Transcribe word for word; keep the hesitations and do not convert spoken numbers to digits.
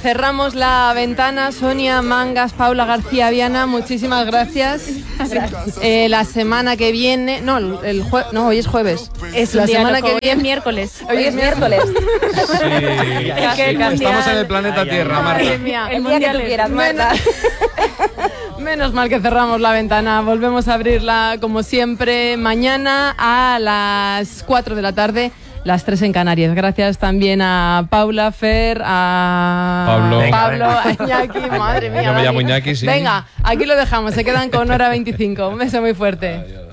cerramos la ventana. Sonia Mangas, Paula García Viana, muchísimas gracias. Gracias. Eh, la semana que viene, no, el jue, no, hoy es jueves. Es la un día semana loco, que viene, hoy es miércoles. Hoy es miércoles. Sí, que cambiar. estamos en el planeta Ay, ay, Tierra, ay. Marta. Madre mía. El día que tú quieras, Marta. Menos mal que cerramos la ventana. Volvemos a abrirla como siempre mañana a las cuatro de la tarde, las tres en Canarias. Gracias también a Paula, Fer, a Pablo. Venga, Pablo, venga. a Iñaki. Madre mía. Yo me Dani. llamo Iñaki, sí. Venga, aquí lo dejamos. Se quedan con hora veinticinco. Un beso muy fuerte. Adiós.